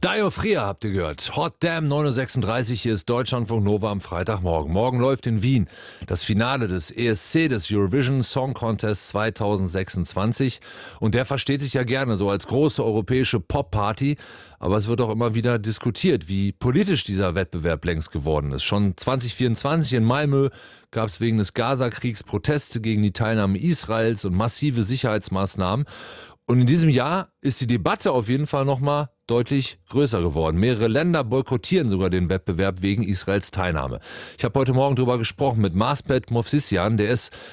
Dayo Fria habt ihr gehört. Hot Damn 9.36 Uhr, hier ist Deutschlandfunk Nova am Freitagmorgen. Morgen läuft in Wien das Finale des ESC, des Eurovision Song Contest 2026. Und der versteht sich ja gerne so als große europäische Pop-Party. Aber es wird auch immer wieder diskutiert, wie politisch dieser Wettbewerb längst geworden ist. Schon 2024 in Malmö gab es wegen des Gaza-Kriegs Proteste gegen die Teilnahme Israels und massive Sicherheitsmaßnahmen. Und in diesem Jahr ist die Debatte auf jeden Fall nochmal deutlich größer geworden. Mehrere Länder boykottieren sogar den Wettbewerb wegen Israels Teilnahme. Ich habe heute Morgen darüber gesprochen mit Maspet Movsisyan, der ist